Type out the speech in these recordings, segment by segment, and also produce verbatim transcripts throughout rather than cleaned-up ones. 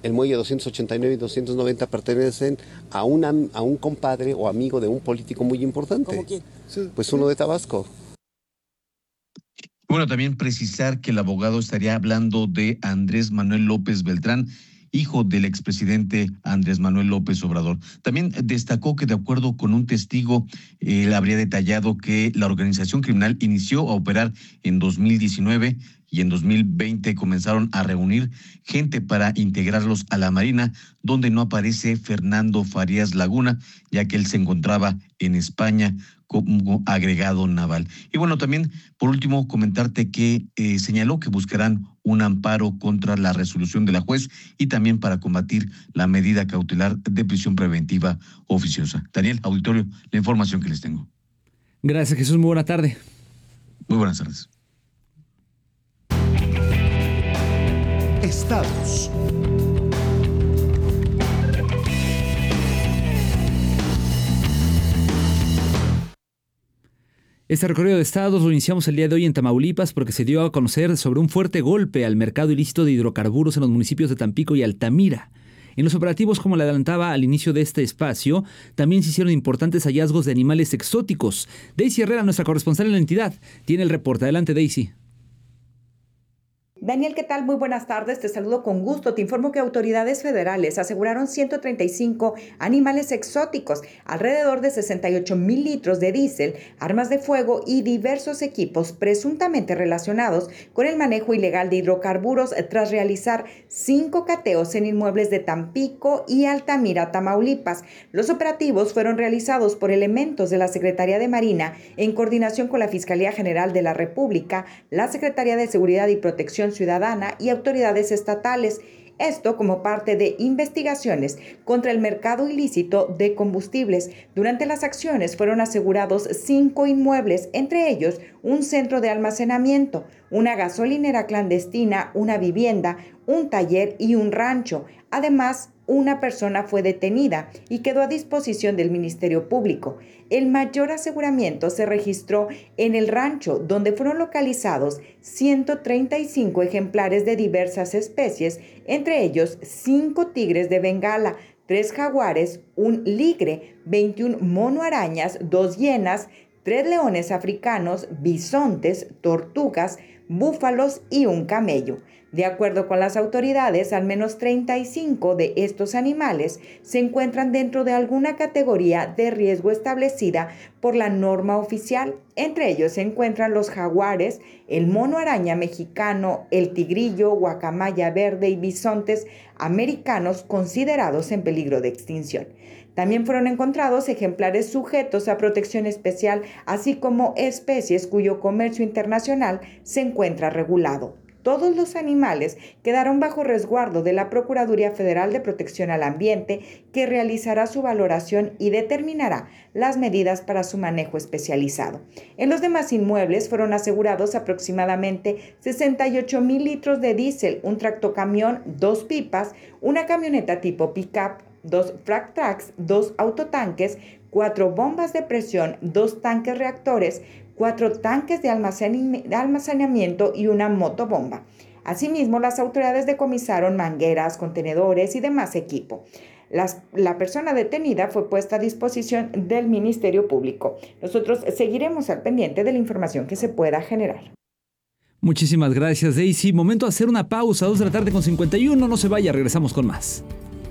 el muelle doscientos ochenta y nueve y doscientos noventa pertenecen a, una, a un compadre o amigo de un político muy importante. ¿Cómo quién? Pues uno de Tabasco. Bueno, también precisar que el abogado estaría hablando de Andrés Manuel López Beltrán, hijo del expresidente Andrés Manuel López Obrador. También destacó que de acuerdo con un testigo, él habría detallado que la organización criminal inició a operar en dos mil diecinueve y en dos mil veinte comenzaron a reunir gente para integrarlos a la Marina, donde no aparece Fernando Farías Laguna, ya que él se encontraba en España como agregado naval. Y bueno, también por último comentarte que eh, señaló que buscarán un amparo contra la resolución de la juez y también para combatir la medida cautelar de prisión preventiva oficiosa. Daniel, auditorio, la información que les tengo. Gracias, Jesús. Muy buena tarde. Muy buenas tardes. Estados. Este recorrido de estados lo iniciamos el día de hoy en Tamaulipas porque se dio a conocer sobre un fuerte golpe al mercado ilícito de hidrocarburos en los municipios de Tampico y Altamira. En los operativos, como le adelantaba al inicio de este espacio, también se hicieron importantes hallazgos de animales exóticos. Daisy Herrera, nuestra corresponsal en la entidad, tiene el reporte. Adelante, Daisy. Daniel, ¿qué tal? Muy buenas tardes, te saludo con gusto. Te informo que autoridades federales aseguraron ciento treinta y cinco animales exóticos, alrededor de sesenta y ocho mil litros de diésel, armas de fuego y diversos equipos presuntamente relacionados con el manejo ilegal de hidrocarburos tras realizar cinco cateos en inmuebles de Tampico y Altamira, Tamaulipas. Los operativos fueron realizados por elementos de la Secretaría de Marina en coordinación con la Fiscalía General de la República, la Secretaría de Seguridad y Protección Ciudadana y autoridades estatales. Esto como parte de investigaciones contra el mercado ilícito de combustibles. Durante las acciones fueron asegurados cinco inmuebles, entre ellos un centro de almacenamiento, una gasolinera clandestina, una vivienda, un taller y un rancho. Además, una persona fue detenida y quedó a disposición del Ministerio Público. El mayor aseguramiento se registró en el rancho, donde fueron localizados ciento treinta y cinco ejemplares de diversas especies, entre ellos cinco tigres de Bengala, tres jaguares, un ligre, veintiún mono arañas, dos hienas, tres leones africanos, bisontes, tortugas, búfalos y un camello. De acuerdo con las autoridades, al menos treinta y cinco de estos animales se encuentran dentro de alguna categoría de riesgo establecida por la norma oficial. Entre ellos se encuentran los jaguares, el mono araña mexicano, el tigrillo, guacamaya verde y bisontes americanos considerados en peligro de extinción. También fueron encontrados ejemplares sujetos a protección especial, así como especies cuyo comercio internacional se encuentra regulado. Todos los animales quedaron bajo resguardo de la Procuraduría Federal de Protección al Ambiente, que realizará su valoración y determinará las medidas para su manejo especializado. En los demás inmuebles fueron asegurados aproximadamente sesenta y ocho mil litros de diésel, un tractocamión, dos pipas, una camioneta tipo pick-up, dos frac tracks, dos autotanques, cuatro bombas de presión, dos tanques reactores, cuatro tanques de almacenamiento y una motobomba. Asimismo, las autoridades decomisaron mangueras, contenedores y demás equipo. Las, la persona detenida fue puesta a disposición del Ministerio Público. Nosotros seguiremos al pendiente de la información que se pueda generar. Muchísimas gracias, Daisy. Momento de hacer una pausa, dos de la tarde con cincuenta y uno. No se vaya, regresamos con más.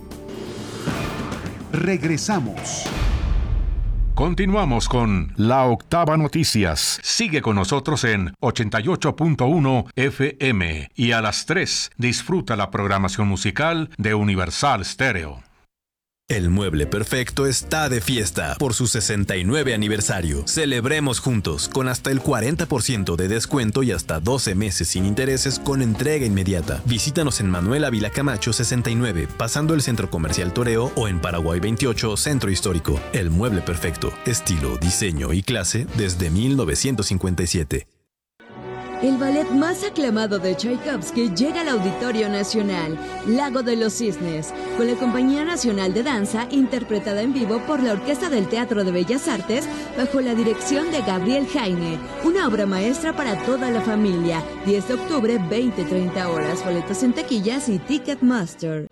Regresamos. Continuamos con La Octava Noticias. Sigue con nosotros en ochenta y ocho punto uno F M y a las tres disfruta la programación musical de Universal Stereo. El Mueble Perfecto está de fiesta por su sesenta y nueve aniversario. Celebremos juntos con hasta el cuarenta por ciento de descuento y hasta doce meses sin intereses con entrega inmediata. Visítanos en Manuel Ávila Camacho sesenta y nueve, pasando el Centro Comercial Toreo, o en Paraguay veintiocho, Centro Histórico. El Mueble Perfecto, estilo, diseño y clase desde mil novecientos cincuenta y siete. El ballet más aclamado de Tchaikovsky llega al Auditorio Nacional, Lago de los Cisnes, con la Compañía Nacional de Danza, interpretada en vivo por la Orquesta del Teatro de Bellas Artes, bajo la dirección de Gabriel Jaime. Una obra maestra para toda la familia. diez de octubre, veinte a treinta horas. Boletos en taquillas y Ticketmaster.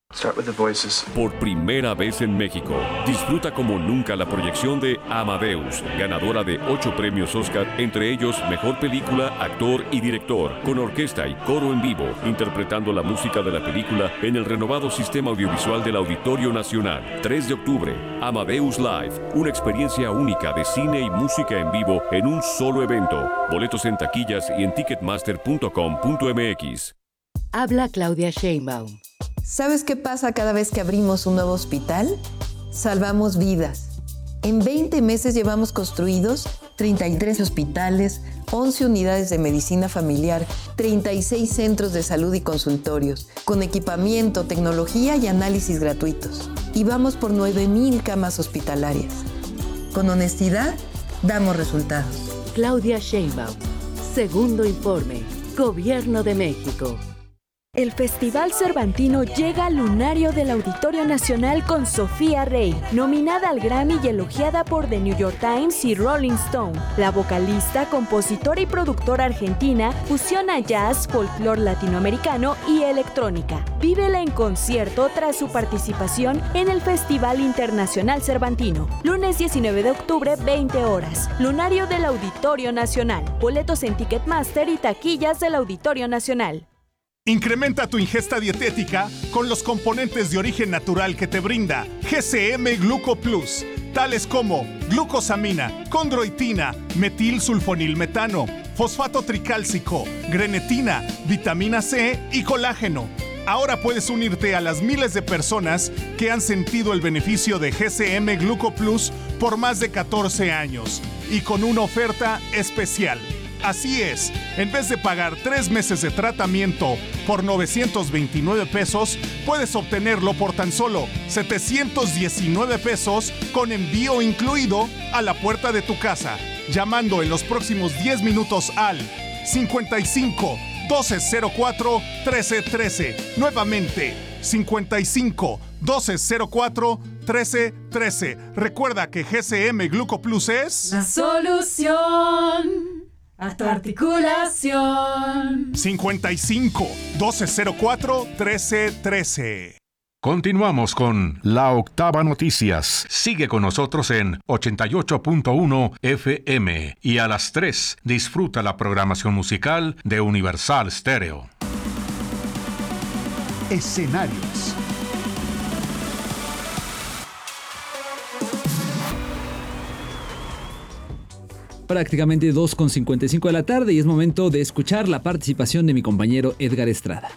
Start with the voices. Por primera vez en México, disfruta como nunca la proyección de Amadeus, ganadora de ocho premios Oscar, entre ellos Mejor Película, Actor y Director, con orquesta y coro en vivo, interpretando la música de la película en el renovado sistema audiovisual del Auditorio Nacional. tres de octubre, Amadeus Live, una experiencia única de cine y música en vivo en un solo evento. Boletos en taquillas y en ticketmaster punto com punto m x. Habla Claudia Sheinbaum. ¿Sabes qué pasa cada vez que abrimos un nuevo hospital? Salvamos vidas. En veinte meses llevamos construidos treinta y tres hospitales, once unidades de medicina familiar, treinta y seis centros de salud y consultorios, con equipamiento, tecnología y análisis gratuitos. Y vamos por nueve mil camas hospitalarias. Con honestidad, damos resultados. Claudia Sheinbaum. Segundo informe. Gobierno de México. El Festival Cervantino llega al lunario del Auditorio Nacional con Sofía Rey, nominada al Grammy y elogiada por The New York Times y Rolling Stone. La vocalista, compositora y productora argentina fusiona jazz, folclore latinoamericano y electrónica. Vívela en concierto tras su participación en el Festival Internacional Cervantino. Lunes diecinueve de octubre, veinte horas. Lunario del Auditorio Nacional. Boletos en Ticketmaster y taquillas del Auditorio Nacional. Incrementa tu ingesta dietética con los componentes de origen natural que te brinda G C M Gluco Plus, tales como glucosamina, condroitina, metilsulfonilmetano, fosfato tricálcico, grenetina, vitamina C y colágeno. Ahora puedes unirte a las miles de personas que han sentido el beneficio de G C M Gluco Plus por más de catorce años y con una oferta especial. Así es, en vez de pagar tres meses de tratamiento por novecientos veintinueve pesos, puedes obtenerlo por tan solo setecientos diecinueve pesos con envío incluido a la puerta de tu casa, llamando en los próximos diez minutos al cincuenta y cinco, doce cero cuatro, trece trece. Nuevamente, cincuenta y cinco, doce cero cuatro, trece trece. Recuerda que G C M Gluco Plus es la solución a tu articulación. cincuenta y cinco, doce cero cuatro, trece trece. Continuamos con La Octava Noticias. Sigue con nosotros en ochenta y ocho punto uno F M y a las tres disfruta la programación musical de Universal Stereo. Escenarios. Prácticamente dos con cincuenta y cinco de la tarde y es momento de escuchar la participación de mi compañero Edgar Estrada.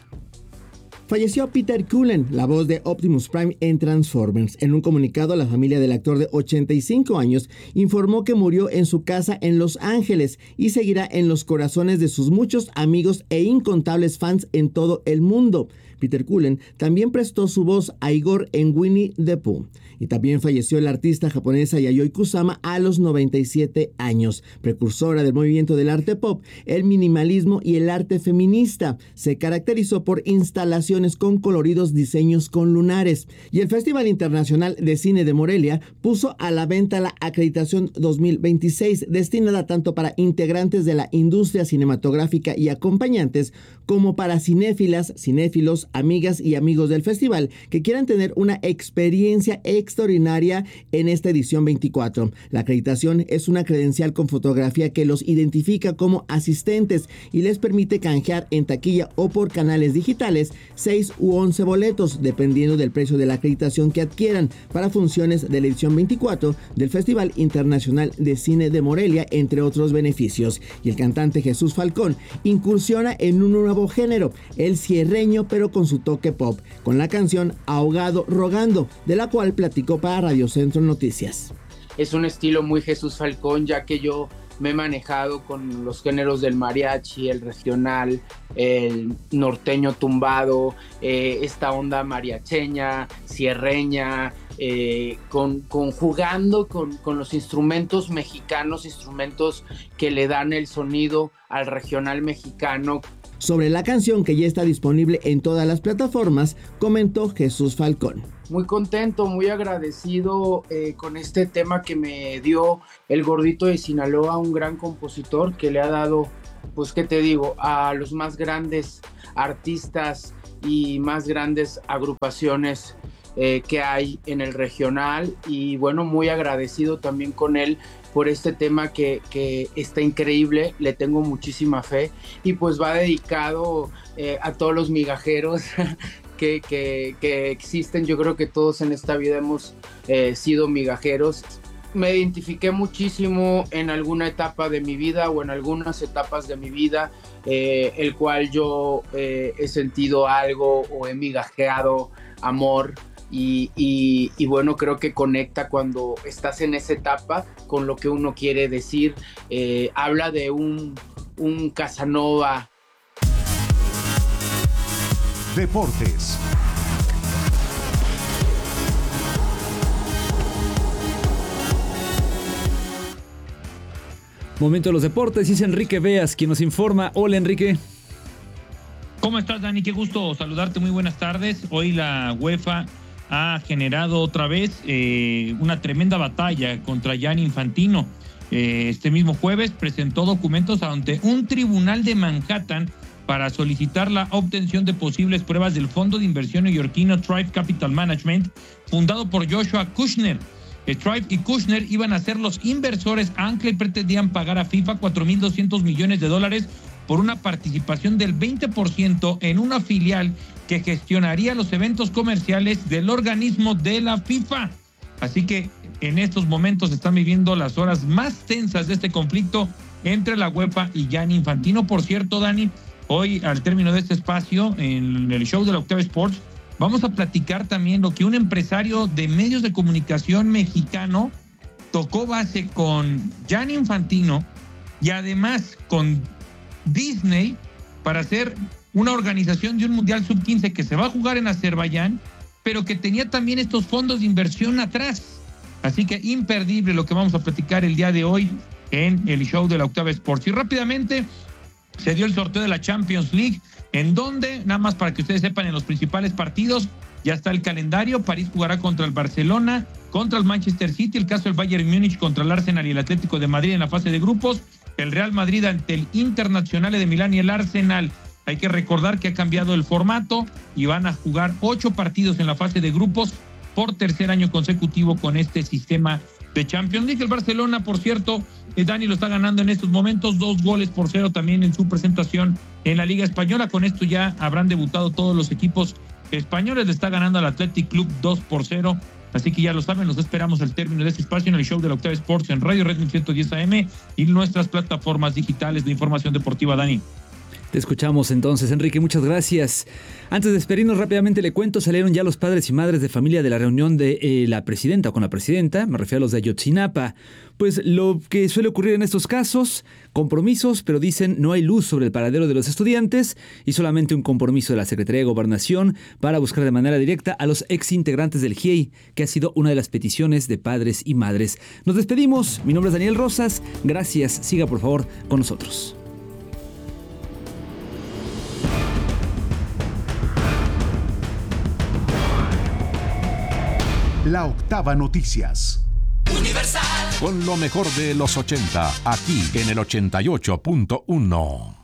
Falleció Peter Cullen, la voz de Optimus Prime en Transformers. En un comunicado, la familia del actor de ochenta y cinco años informó que murió en su casa en Los Ángeles y seguirá en los corazones de sus muchos amigos e incontables fans en todo el mundo. Peter Cullen también prestó su voz a Igor en Winnie the Pooh. Y también falleció la artista japonesa Yayoi Kusama a los noventa y siete años, precursora del movimiento del arte pop, el minimalismo y el arte feminista. Se caracterizó por instalaciones con coloridos diseños con lunares. Y el Festival Internacional de Cine de Morelia puso a la venta la acreditación dos mil veintiséis, destinada tanto para integrantes de la industria cinematográfica y acompañantes, como para cinéfilas, cinéfilos, amigas y amigos del festival que quieran tener una experiencia extraordinaria en esta edición veinticuatro. La acreditación es una credencial con fotografía que los identifica como asistentes y les permite canjear en taquilla o por canales digitales seis u once boletos, dependiendo del precio de la acreditación que adquieran, para funciones de la edición veinticuatro del Festival Internacional de Cine de Morelia, entre otros beneficios. Y el cantante Jesús Falcón incursiona en un nuevo género, el cierreño, pero con su toque pop, con la canción Ahogado Rogando, de la cual platicó para Radio Centro Noticias. Es un estilo muy Jesús Falcón, ya que yo me he manejado con los géneros del mariachi, el regional, el norteño tumbado, eh, esta onda mariacheña, cierreña, eh, con, con jugando con, con los instrumentos mexicanos, instrumentos que le dan el sonido al regional mexicano. Sobre la canción, que ya está disponible en todas las plataformas, comentó Jesús Falcón. Muy contento, muy agradecido eh, con este tema que me dio el Gordito de Sinaloa, un gran compositor que le ha dado pues, ¿qué te digo? A los más grandes artistas y más grandes agrupaciones eh, que hay en el regional, y bueno, muy agradecido también con él por este tema que, que está increíble, le tengo muchísima fe, y pues va dedicado eh, a todos los migajeros que, que, que existen. Yo creo que todos en esta vida hemos eh, sido migajeros. Me identifiqué muchísimo en alguna etapa de mi vida o en algunas etapas de mi vida, eh, el cual yo eh, he sentido algo o he migajeado amor. Y, y, y bueno, creo que conecta cuando estás en esa etapa con lo que uno quiere decir. Eh, habla de un, un Casanova. Deportes. Momento de los deportes, y es Enrique Beas quien nos informa. Hola, Enrique. ¿Cómo estás, Dani? Qué gusto saludarte, muy buenas tardes. Hoy la UEFA ha generado otra vez eh, una tremenda batalla contra Gianni Infantino. Eh, este mismo jueves presentó documentos ante un tribunal de Manhattan para solicitar la obtención de posibles pruebas del fondo de inversión neoyorquino Thrive Capital Management, fundado por Joshua Kushner. Thrive y Kushner iban a ser los inversores, aunque pretendían pagar a FIFA cuatro mil doscientos millones de dólares por una participación del veinte por ciento en una filial que gestionaría los eventos comerciales del organismo de la FIFA. Así que en estos momentos se están viviendo las horas más tensas de este conflicto entre la UEFA y Gianni Infantino. Por cierto, Dani, hoy al término de este espacio, en el show de la Octava Sports, vamos a platicar también lo que un empresario de medios de comunicación mexicano tocó base con Gianni Infantino y además con Disney para hacer una organización de un Mundial sub quince que se va a jugar en Azerbaiyán, pero que tenía también estos fondos de inversión atrás. Así que imperdible lo que vamos a platicar el día de hoy en el show de la Octava Sports. Y rápidamente se dio el sorteo de la Champions League, en donde, nada más para que ustedes sepan, en los principales partidos ya está el calendario. París jugará contra el Barcelona, contra el Manchester City, el caso del Bayern Múnich contra el Arsenal y el Atlético de Madrid en la fase de grupos, el Real Madrid ante el Internazionale de Milán y el Arsenal. Hay que recordar que ha cambiado el formato y van a jugar ocho partidos en la fase de grupos por tercer año consecutivo con este sistema de Champions League. El Barcelona, por cierto, eh, Dani, lo está ganando en estos momentos, dos goles por cero también en su presentación en la Liga Española. Con esto ya habrán debutado todos los equipos españoles. Le está ganando al Athletic Club dos por cero. Así que ya lo saben, los esperamos al término de este espacio en el show de la Octava Sports en Radio Red mil ciento diez A M y nuestras plataformas digitales de información deportiva, Dani. Te escuchamos entonces, Enrique, muchas gracias. Antes de despedirnos rápidamente le cuento, salieron ya los padres y madres de familia de la reunión de eh, la presidenta o con la presidenta, me refiero a los de Ayotzinapa. Pues lo que suele ocurrir en estos casos, compromisos, pero dicen no hay luz sobre el paradero de los estudiantes y solamente un compromiso de la Secretaría de Gobernación para buscar de manera directa a los ex integrantes del G I E I, que ha sido una de las peticiones de padres y madres. Nos despedimos, mi nombre es Daniel Rosas, gracias, siga por favor con nosotros. La Octava Noticias. Universal. Con lo mejor de los ochenta, aquí en el ochenta y ocho punto uno.